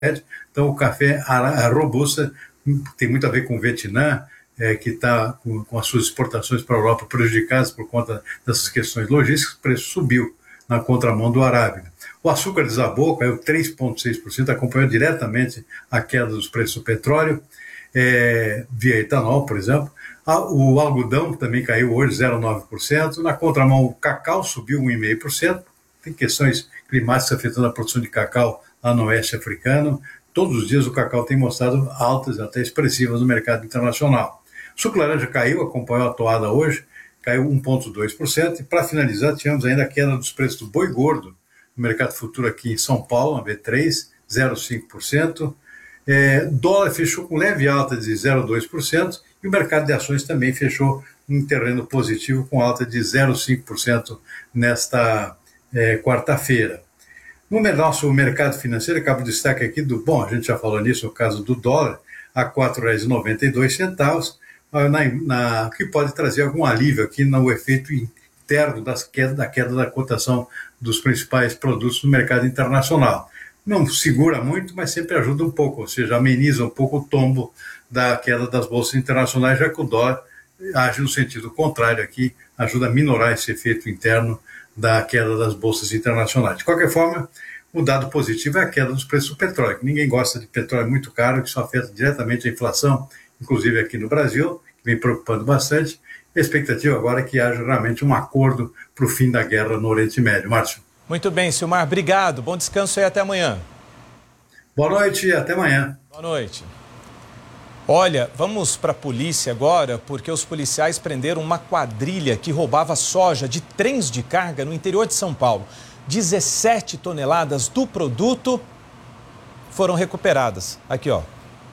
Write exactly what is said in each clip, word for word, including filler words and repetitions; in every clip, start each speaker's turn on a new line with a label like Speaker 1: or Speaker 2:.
Speaker 1: Então, o café robusta tem muito a ver com o Vietnã, é, que está com, com as suas exportações para a Europa prejudicadas por conta dessas questões logísticas, o preço subiu na contramão do arábica. O açúcar desabou, caiu três vírgula seis por cento, acompanhou diretamente a queda dos preços do petróleo, é, via etanol, por exemplo. O algodão também caiu hoje zero vírgula nove por cento. Na contramão, o cacau subiu um vírgula cinco por cento. Tem questões climáticas afetando a produção de cacau lá no oeste africano. Todos os dias o cacau tem mostrado altas, até expressivas, no mercado internacional. O suco laranja caiu, acompanhou a toada hoje, caiu um vírgula dois por cento. E para finalizar, tivemos ainda a queda dos preços do boi gordo no mercado futuro aqui em São Paulo, na B três, zero vírgula cinco por cento. É, dólar fechou com leve alta de zero vírgula dois por cento e o mercado de ações também fechou em terreno positivo com alta de zero vírgula cinco por cento nesta é, quarta-feira. No nosso mercado financeiro, acabo o destaque aqui do, bom, a gente já falou nisso, no caso do dólar, a quatro reais e noventa e dois centavos, na, na, que pode trazer algum alívio aqui no efeito interno das queda, da queda da cotação dos principais produtos no mercado internacional. Não segura muito, mas sempre ajuda um pouco, ou seja, ameniza um pouco o tombo da queda das bolsas internacionais, já que o dólar age no sentido contrário aqui, ajuda a minorar esse efeito interno da queda das bolsas internacionais. De qualquer forma, o dado positivo é a queda dos preços do petróleo. Ninguém gosta de petróleo muito caro, que isso afeta diretamente a inflação, inclusive aqui no Brasil, que vem preocupando bastante. A expectativa agora é que haja realmente um acordo para o fim da guerra no Oriente Médio. Márcio.
Speaker 2: Muito bem, Silmar, obrigado. Bom descanso e até amanhã.
Speaker 1: Boa noite e até amanhã.
Speaker 2: Boa noite. Olha, vamos para a polícia agora, porque os policiais prenderam uma quadrilha que roubava soja de trens de carga no interior de São Paulo. dezessete toneladas do produto foram recuperadas. Aqui, ó.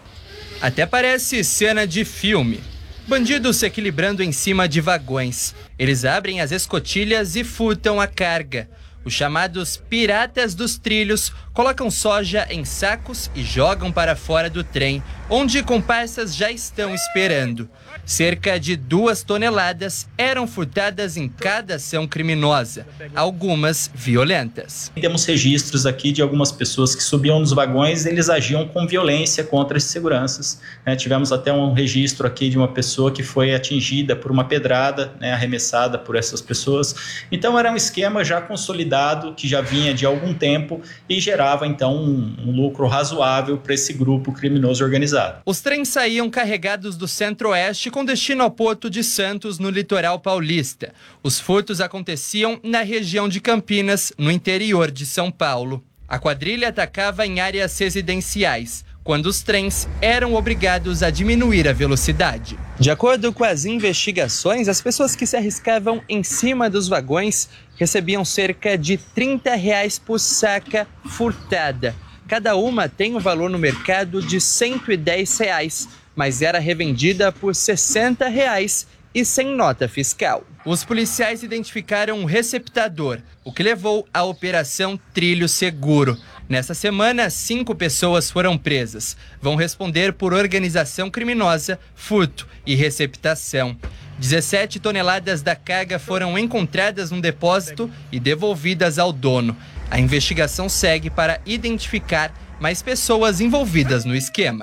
Speaker 3: Até parece cena de filme. Bandidos se equilibrando em cima de vagões. Eles abrem as escotilhas e furtam a carga. Os chamados piratas dos trilhos colocam soja em sacos e jogam para fora do trem, onde comparsas já estão esperando. Cerca de duas toneladas eram furtadas em cada ação criminosa, algumas violentas.
Speaker 4: Temos registros aqui de algumas pessoas que subiam nos vagões e eles agiam com violência contra as seguranças. É, tivemos até um registro aqui de uma pessoa que foi atingida por uma pedrada, né, arremessada por essas pessoas. Então era um esquema já consolidado, que já vinha de algum tempo e gerava então um, um lucro razoável para esse grupo criminoso organizado.
Speaker 3: Os trens saíam carregados do Centro-Oeste com destino ao Porto de Santos, no litoral paulista. Os furtos aconteciam na região de Campinas, no interior de São Paulo. A quadrilha atacava em áreas residenciais, quando os trens eram obrigados a diminuir a velocidade. De acordo com as investigações, as pessoas que se arriscavam em cima dos vagões recebiam cerca de trinta reais por saca furtada. Cada uma tem um valor no mercado de cento e dez reais, mas era revendida por sessenta reais e sem nota fiscal. Os policiais identificaram um receptador, o que levou à Operação Trilho Seguro. Nessa semana, cinco pessoas foram presas. Vão responder por organização criminosa, furto e receptação. dezessete toneladas da carga foram encontradas num depósito e devolvidas ao dono. A investigação segue para identificar mais pessoas envolvidas no esquema.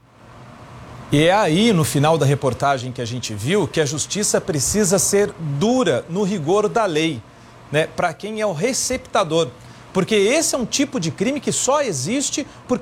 Speaker 2: E é aí, no final da reportagem que a gente viu, que a justiça precisa ser dura no rigor da lei, né, para quem é o receptador. Porque esse é um tipo de crime que só existe porque